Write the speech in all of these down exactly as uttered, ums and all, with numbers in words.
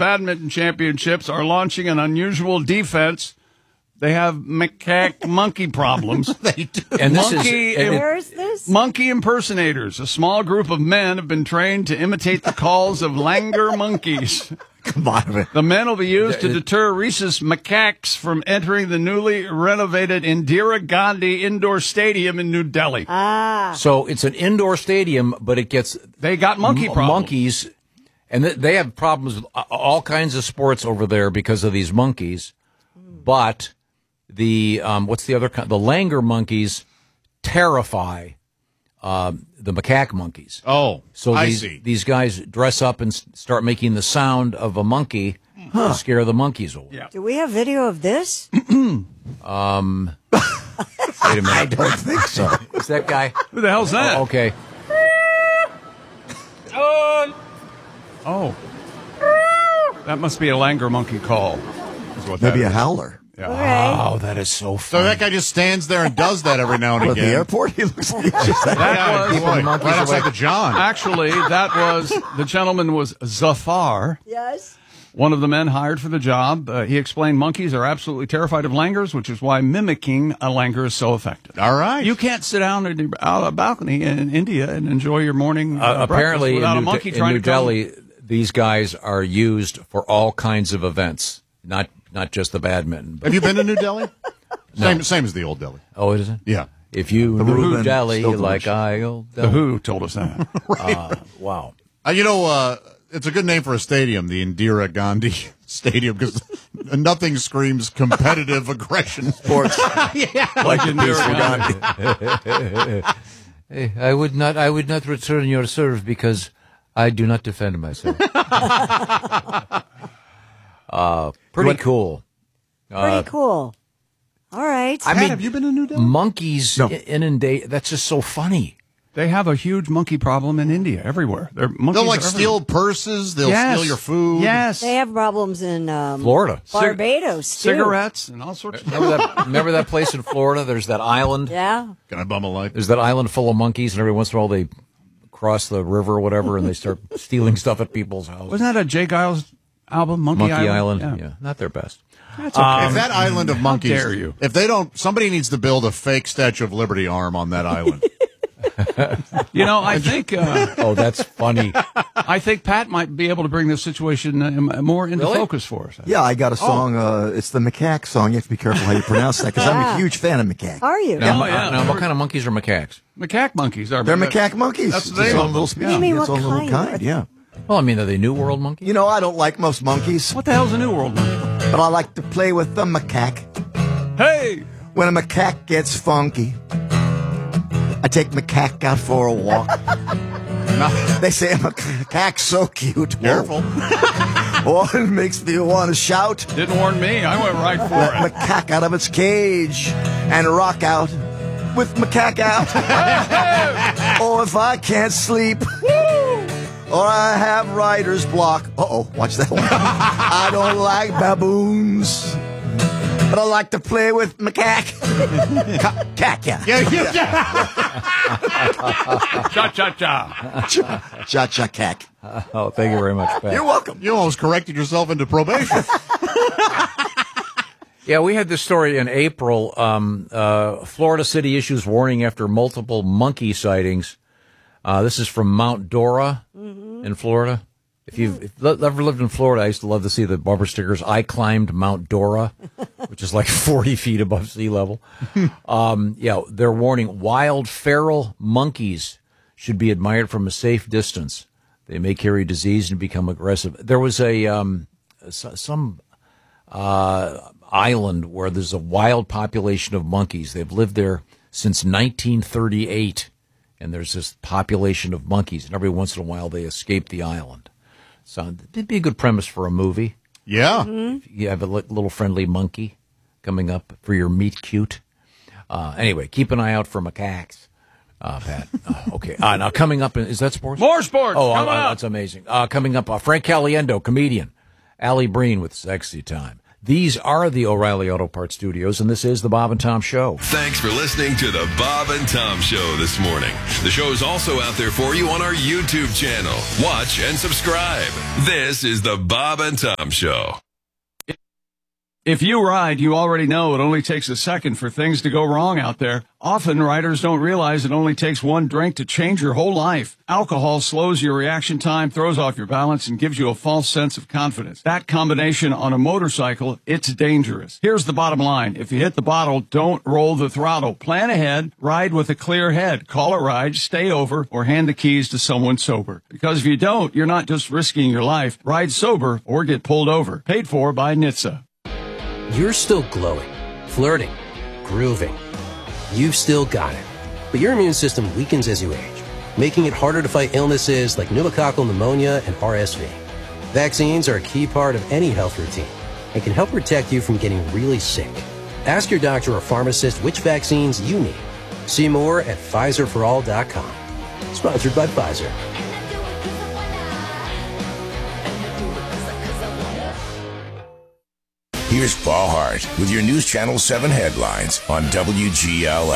Badminton Championships are launching an unusual defense. They have macaque monkey problems. They do. And this monkey, is, and it- Where is this? monkey impersonators. A small group of men have been trained to imitate the calls of langur monkeys. Come on, man. The men will be used to It- deter rhesus macaques from entering the newly renovated Indira Gandhi Indoor Stadium in New Delhi. Ah. so it's an indoor stadium, but it gets They got monkey m- problems. monkeys, and th- they have problems with a- all kinds of sports over there because of these monkeys. But the um, what's the other kind? The langur monkeys terrify um, the macaque monkeys. Oh, So I these see. these guys dress up and s- start making the sound of a monkey to scare the monkeys away. Yeah. Do we have video of this? Wait a minute. I don't think so. Is that guy? Who the hell's that? Oh, okay. Oh. That must be a langur monkey call. Is what Maybe that a is. howler. Yeah. Okay. Oh, that is so So funny. that guy just stands there and does that every now and At the again. airport, he looks like just that. That was, Boy, monkeys right outside away. the John. actually, that was, the gentleman was Zafar, Yes. one of the men hired for the job. Uh, he explained monkeys are absolutely terrified of langurs, which is why mimicking a langur is so effective. All right. You can't sit down in the- out on a balcony in India and enjoy your morning uh, Uh, apparently, in without New, a monkey De- in trying New to come. Delhi, these guys are used for all kinds of events, not not just the badminton. But, Have you been to New Delhi? Same, same as the old Delhi. oh, is it? Yeah. If you The knew Reuben Delhi Stoughton like I, oh, The Delhi. Who told us that. Uh, wow. Uh, you know, uh, it's a good name for a stadium, the Indira Gandhi Stadium, because nothing screams competitive aggression. Sports. Like Indira Gandhi. Hey, I would not. I would not return your serve because I do not defend myself. uh, pretty cool. Pretty cool. All right. I Pat, mean, have you been to New Delhi? monkeys No. inundate. That's just so funny. They have a huge monkey problem in India, everywhere. They're, monkeys They'll like are steal everywhere. purses. They'll Yes. steal your food. Yes. They have problems in um, Florida. Barbados, too. Cigarettes and all sorts of Remember that? Remember that place in Florida? There's that island. Yeah. Can I bum a light? There's that island full of monkeys, and every once in a while they cross the river or whatever, and they start stealing stuff at people's houses. Wasn't that a Jay Giles album, Monkey, Monkey Island? Island, yeah. not their best. That's okay. If that island of monkeys, dare you. if they don't, somebody needs to build a fake Statue of Liberty arm on that island. You know, I think uh, Oh, that's funny. I think Pat might be able to bring this situation uh, more into Really? focus for us. Yeah, I got a song. Uh, it's the macaque song. You have to be careful how you pronounce that because I'm Yeah. a huge fan of macaque. Are you? Now, Oh, yeah. now, what kind of monkeys are macaques? Macaque monkeys are. They're macaque monkeys. That's the It's its name own of little them. species. What do you mean, Its what own little kind? kind. Yeah. Well, I mean, are they New World monkeys? You know, I don't like most monkeys, What the hell's a New World monkey? but I like to play with the macaque. Hey! When a macaque gets funky, I take macaque out for a walk. They say a macaque's so cute. Whoa. Careful. Oh, it makes me want to shout. Didn't warn me. I went right for Let it. macaque out of its cage and rock out with macaque out. Or if I can't sleep, or I have writer's block. Uh-oh, watch that one. I don't like baboons, but I like to play with macaque. Ca- Caca. Yeah, yeah, yeah. Cha cha cha. Cha cha cack. Oh, thank you very much, Pat. You're welcome. You almost corrected yourself into probation. Yeah, we had this story in April. Um, uh, Florida City issues warning after multiple monkey sightings. Uh, this is from Mount Dora in Florida. If you've if you've ever lived in Florida, I used to love to see the bumper stickers. I climbed Mount Dora, which is like forty feet above sea level. um, yeah, they're warning wild feral monkeys should be admired from a safe distance. They may carry disease and become aggressive. There was a um, some uh, island where there's a wild population of monkeys. They've lived there since nineteen thirty-eight, and there's this population of monkeys, and every once in a while they escape the island. So it'd be a good premise for a movie. Yeah. You have a li- little friendly monkey coming up for your meet cute. Uh, anyway, keep an eye out for macaques, uh, Pat. Uh, okay. Uh, now coming up, is that sports? More sports. Oh, coming uh, up. that's amazing. Uh, coming up, uh, Frank Caliendo, comedian. Allie Breen with Sexy Time. These are the O'Reilly Auto Parts Studios, and this is the Bob and Tom Show. Thanks for listening to the Bob and Tom Show this morning. The show is also out there for you on our YouTube channel. Watch and subscribe. This is the Bob and Tom Show. If you ride, you already know it only takes a second for things to go wrong out there. Often, riders don't realize it only takes one drink to change your whole life. Alcohol slows your reaction time, throws off your balance, and gives you a false sense of confidence. That combination on a motorcycle, it's dangerous. Here's the bottom line. If you hit the bottle, don't roll the throttle. Plan ahead, ride with a clear head. Call a ride, stay over, or hand the keys to someone sober. Because if you don't, you're not just risking your life. Ride sober or get pulled over. Paid for by N H T S A. You're still glowing, flirting, grooving. You've still got it. But your immune system weakens as you age, making it harder to fight illnesses like pneumococcal pneumonia and R S V. Vaccines are a key part of any health routine and can help protect you from getting really sick. Ask your doctor or pharmacist which vaccines you need. See more at Pfizer for all dot com. Sponsored by Pfizer. Here's Paul Hart with your News Channel seven headlines on W G L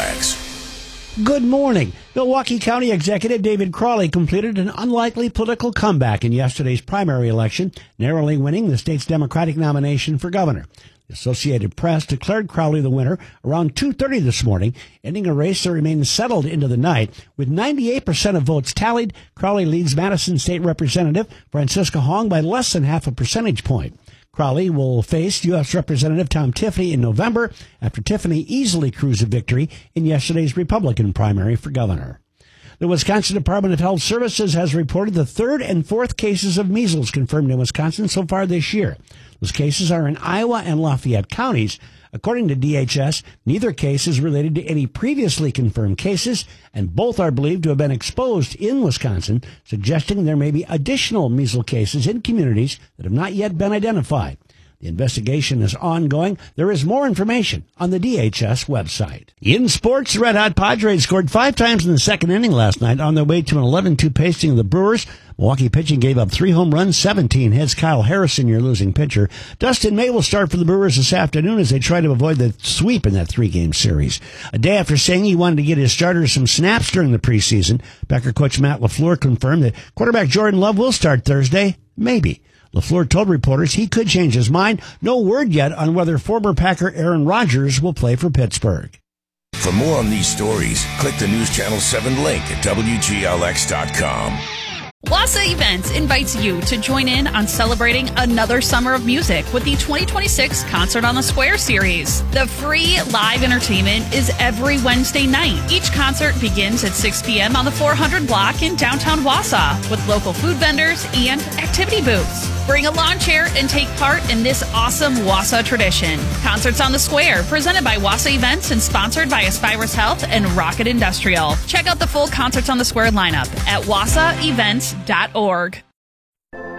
X. Good morning. Milwaukee County Executive David Crowley completed an unlikely political comeback in yesterday's primary election, narrowly winning the state's Democratic nomination for governor. The Associated Press declared Crowley the winner around two thirty this morning, ending a race that remained settled into the night. With ninety-eight percent of votes tallied, Crowley leads Madison State Representative Francisca Hong by less than half a percentage point. Crowley will face U S Representative Tom Tiffany in November after Tiffany easily cruised a victory in yesterday's Republican primary for governor. The Wisconsin Department of Health Services has reported the third and fourth cases of measles confirmed in Wisconsin so far this year. Those cases are in Iowa and Lafayette counties. According to D H S, neither case is related to any previously confirmed cases, and both are believed to have been exposed in Wisconsin, suggesting there may be additional measles cases in communities that have not yet been identified. The investigation is ongoing. There is more information on the D H S website. In sports, the Red Hot Padres scored five times in the second inning last night on their way to an eleven two pasting of the Brewers. Milwaukee pitching gave up three home runs, seventeen hits. Kyle Harrison, your losing pitcher. Dustin May will start for the Brewers this afternoon as they try to avoid the sweep in that three-game series. A day after saying he wanted to get his starters some snaps during the preseason, Packer coach Matt LaFleur confirmed that quarterback Jordan Love will start Thursday. Maybe. LaFleur told reporters he could change his mind. No word yet on whether former Packer Aaron Rodgers will play for Pittsburgh. For more on these stories, click the News Channel seven link at W G L X dot com. Wassa Events invites you to join in on celebrating another summer of music with the twenty twenty-six Concert on the Square series. The free live entertainment is every Wednesday night. Each concert begins at six p.m. on the four hundred block in downtown Wausau with local food vendors and activity booths. Bring a lawn chair and take part in this awesome Wausau tradition. Concerts on the Square, presented by Wassa Events and sponsored by Aspirus Health and Rocket Industrial. Check out the full Concerts on the Square lineup at wassa events dot org.